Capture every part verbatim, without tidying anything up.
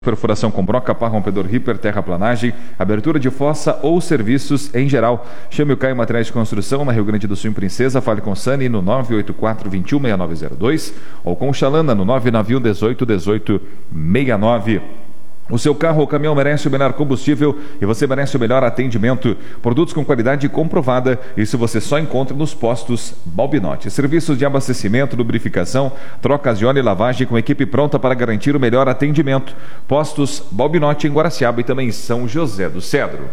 Perfuração com broca, pá, rompedor, ripper, terraplanagem, abertura de fossa ou serviços em geral. Chame o Caio Materiais de Construção na Rio Grande do Sul, em Princesa. Fale com o Sani no nove oito quatro, dois um, seis nove zero dois ou com o Xalana no nove nove um, um oito, um oito seis nove. O seu carro ou caminhão merece o melhor combustível e você merece o melhor atendimento. Produtos com qualidade comprovada, isso você só encontra nos postos Balbinotti. Serviços de abastecimento, lubrificação, trocas de óleo e lavagem com equipe pronta para garantir o melhor atendimento. Postos Balbinotti em Guaraciaba e também em São José do Cedro.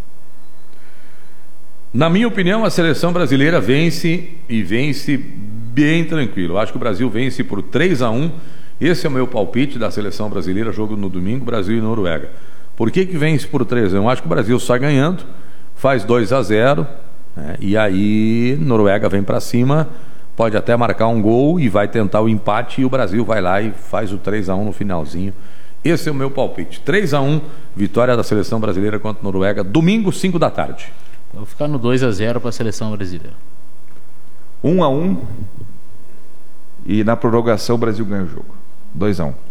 Na minha opinião, a seleção brasileira vence e vence bem tranquilo. Eu acho que o Brasil vence por três a um. Esse é o meu palpite da seleção brasileira, jogo no domingo, Brasil e Noruega. Por que que vence por três a um? Eu acho que o Brasil sai ganhando, faz dois a zero, né? E aí Noruega vem para cima, pode até marcar um gol e vai tentar o empate e o Brasil vai lá e faz o três a um no finalzinho. Esse é o meu palpite. três a um, vitória da seleção brasileira contra a Noruega, domingo, cinco da tarde. Eu vou ficar no dois a zero para a seleção brasileira. um a um e na prorrogação o Brasil ganha o jogo. dois a um.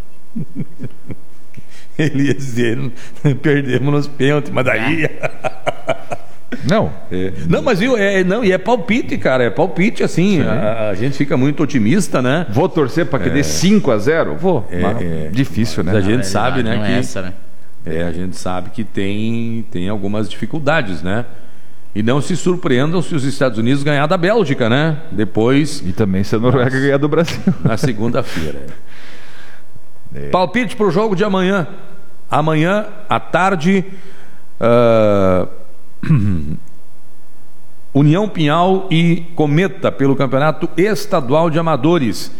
Ele ia dizer, perdemos nos pênaltis, mas daí... Não. É. Não, mas viu, é, não, e é palpite, cara, é palpite assim, a, a gente fica muito otimista, né? Vou torcer para que é. dê cinco a zero? Vou, é, mas é. difícil, né? Mas a gente não, sabe, né, não que... É essa, né? É, a gente sabe que tem, tem algumas dificuldades, né? E não se surpreendam se os Estados Unidos ganhar da Bélgica, né? Depois... E também se a Noruega ganhar do Brasil. Na segunda-feira. É. Palpite para o jogo de amanhã. Amanhã, à tarde, uh... União Pinhal e Cometa pelo Campeonato Estadual de Amadores.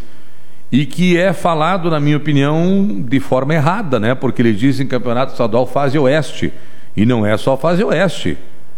E que é falado, na minha opinião, de forma errada, né? Porque eles dizem Campeonato Estadual fase oeste. E não é só fase oeste.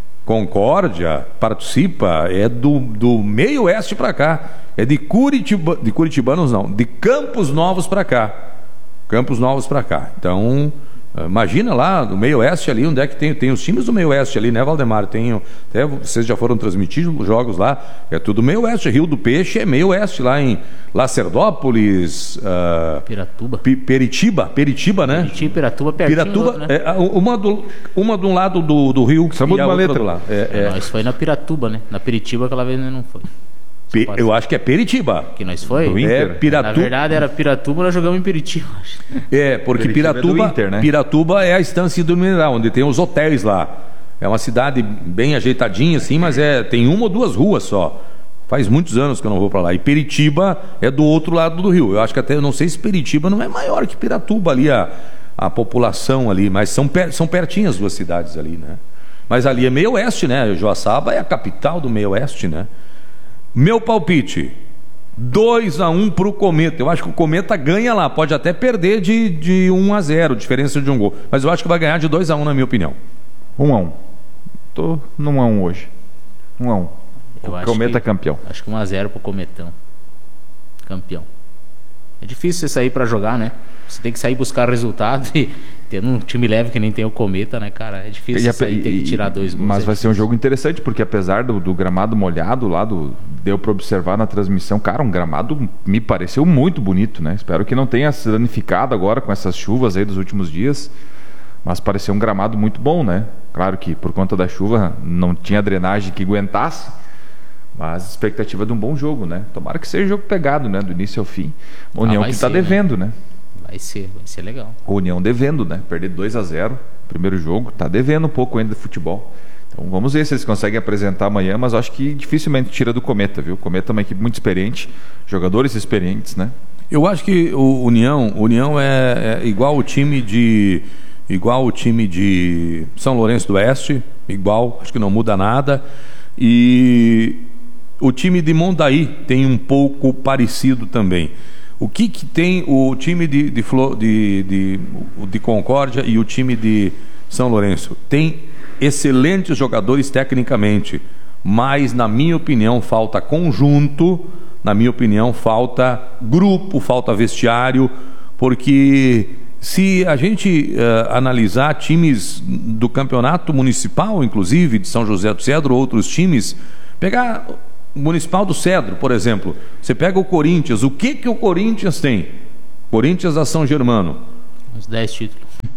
Concórdia participa, é do, do meio oeste para cá. É de Curitiba, de Curitibanos não, de Campos Novos para cá. Campos Novos para cá. Então, imagina lá no meio oeste ali, onde é que tem, tem os times do meio oeste ali, né, Valdemar? Tem, até vocês já foram transmitidos os jogos lá, é tudo meio oeste. Rio do Peixe é meio oeste, lá em Lacerdópolis, uh, Piratuba. P Peritiba, Peritiba, né? Peritiba, Piratuba, pertinho Piratuba, do outro, né? é, uma, do, uma de um lado do, do rio Só muda e a uma outra letra do lado. É, é. Nós foi na Piratuba, né? Na Peritiba aquela vez não foi. Pe, eu acho que é Peritiba. Que nós foi? Do É, Piratu... Na verdade era Piratuba, nós jogamos em Peritiba. É, porque Peritiba Piratuba, é do Inter, né? Piratuba é a estância do mineral, onde tem os hotéis lá. É uma cidade bem ajeitadinha assim, mas é, tem uma ou duas ruas só. Faz muitos anos que eu não vou para lá. E Peritiba é do outro lado do rio. Eu acho que até, eu não sei se Peritiba não é maior que Piratuba ali, a, a população ali, mas são, per, são pertinhas as duas cidades ali, né? Mas ali é meio oeste, né? Joaçaba é a capital do meio oeste, né? Meu palpite, dois a um para o Cometa. Eu acho que o Cometa ganha lá, pode até perder de, de um a zero, diferença de um gol. Mas eu acho que vai ganhar de dois a um, na minha opinião. um a um. Tô no um a um hoje. um a um. Eu o acho Cometa que, campeão. Acho que um a zero pro Cometão. Campeão. É difícil você sair para jogar, né? Você tem que sair buscar resultado e tendo um time leve que nem tem o Cometa, né, cara? É difícil e, sair, e, ter que tirar dois gols. Mas é vai ser um jogo interessante, porque apesar do, do gramado molhado lá, do, deu para observar na transmissão, cara, um gramado me pareceu muito bonito, né? Espero que não tenha se danificado agora com essas chuvas aí dos últimos dias, mas pareceu um gramado muito bom, né? Claro que por conta da chuva não tinha drenagem que aguentasse, mas expectativa de um bom jogo, né? Tomara que seja jogo pegado, né? Do início ao fim. A União ah, que está devendo, né? né? Vai ser, vai ser legal. A União devendo, né? Perder dois a zero, primeiro jogo, tá devendo um pouco ainda de futebol. Então vamos ver se eles conseguem apresentar amanhã, mas acho que dificilmente tira do Cometa, viu? O Cometa é uma equipe muito experiente, jogadores experientes, né? Eu acho que o União, União é, é igual o time de igual o time de São Lourenço do Oeste, igual, acho que não muda nada. E o time de Mondaí tem um pouco parecido também. O que, que tem o time de, de, de, de, de Concórdia e o time de São Lourenço? Tem excelentes jogadores tecnicamente, mas na minha opinião falta conjunto, na minha opinião falta grupo, falta vestiário, porque se a gente uh, analisar times do campeonato municipal, inclusive de São José do Cedro, outros times, pegar Municipal do Cedro, por exemplo, você pega o Corinthians, o que que o Corinthians tem? Corinthians da São Germano. Uns dez títulos.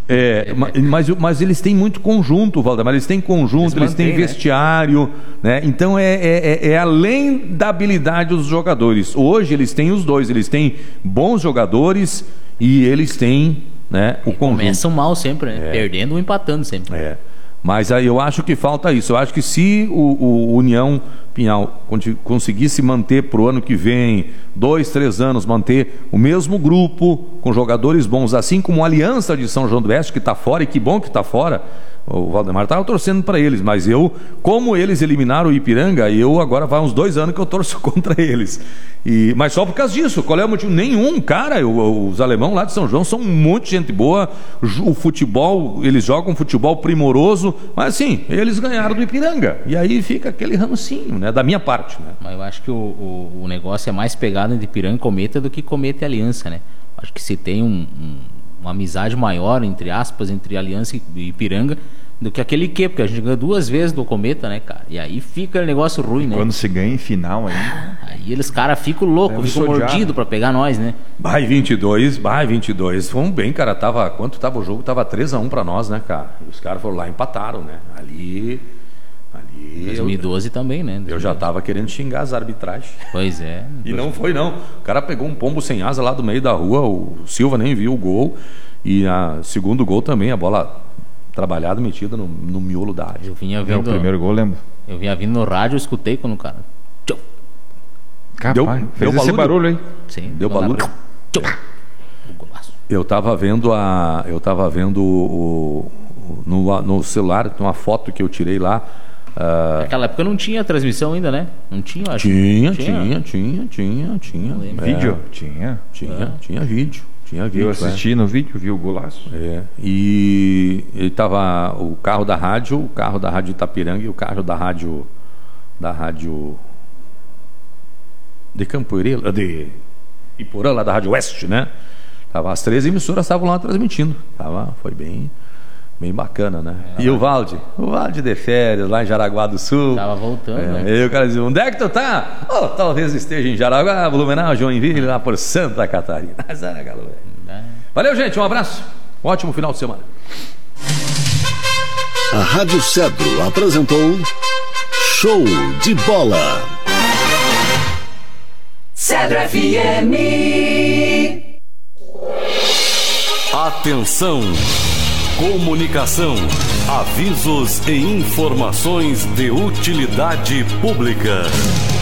É, mas, mas eles têm muito conjunto, Valdemar. Eles têm conjunto, eles, eles têm né? vestiário, né? Então é, é, é além da habilidade dos jogadores. Hoje eles têm os dois, eles têm bons jogadores e eles têm, né, o conjunto. Começam mal sempre, né? É. Perdendo ou empatando sempre. É. Mas aí eu acho que falta isso. Eu acho que se o, o União Pinhal conseguisse manter para o ano que vem, dois, três anos, manter o mesmo grupo com jogadores bons, assim como a Aliança de São João do Oeste, que está fora, e que bom que está fora. O Valdemar estava torcendo para eles, mas eu, como eles eliminaram o Ipiranga, eu agora vai uns dois anos que eu torço contra eles. E, mas só por causa disso. Qual é o motivo? Nenhum, cara. Os alemão lá de São João são muito gente boa. O futebol, eles jogam futebol primoroso, mas assim, eles ganharam do Ipiranga. E aí fica aquele rancinho, né? Da minha parte, né? Mas eu acho que o, o, o negócio é mais pegado entre Ipiranga e Cometa do que Cometa e Aliança, né? Acho que se tem um, um, uma amizade maior, entre aspas, entre Aliança e Ipiranga, do que aquele que, porque a gente ganhou duas vezes do Cometa, né, cara? E aí fica o negócio ruim, né? Quando se ganha em final ainda. Aí eles, cara, ficam loucos, ficam mordidos pra pegar nós, né? Vai vinte e dois, vai vinte e dois. Fomos bem, cara. Tava, quanto tava o jogo? Tava três a um pra nós, né, cara? E os caras foram lá e empataram, né? Ali. Ali. dois mil e doze eu, também, né? Eu já tava querendo xingar as arbitragens. Pois é. E não foi, não. O cara pegou um pombo sem asa lá do meio da rua. O Silva nem viu o gol. E a segundo gol também, a bola trabalhada, metida no, no miolo da área. Eu vinha vendo. É, o primeiro gol, lembro. Eu vinha vindo no rádio, eu escutei quando o cara. Tchau. Capaz, deu, fez deu esse barulho aí. Sim, deu barulho. Pra... Eu tava vendo a. Eu tava vendo o, o, no, no celular, uma foto que eu tirei lá. Uh... Naquela época não tinha transmissão ainda, né? Não tinha, acho. Tinha, tinha, tinha, tinha, tinha. É. Vídeo? Tinha. Tinha, é. tinha vídeo. Tinha vídeo. Eu assisti é. no vídeo, vi o golaço. É. E ele tava o carro da rádio, o carro da rádio Itapiranga e o carro da rádio da rádio de Campoeira, de Iporã, lá da Rádio Oeste, né? Tava, as três emissoras estavam lá transmitindo. Tava, foi bem, bem bacana, né? É, e o Valde? O Valde de férias, lá em Jaraguá do Sul. Tava voltando, é, né? E o cara dizia, onde é que tu tá? Oh, talvez esteja em Jaraguá, Blumenau, Joinville, lá por Santa Catarina. Valeu, gente, um abraço. Um ótimo final de semana. A Rádio Cedro apresentou Show de Bola. Cedro F M. Atenção! Comunicação, avisos e informações de utilidade pública.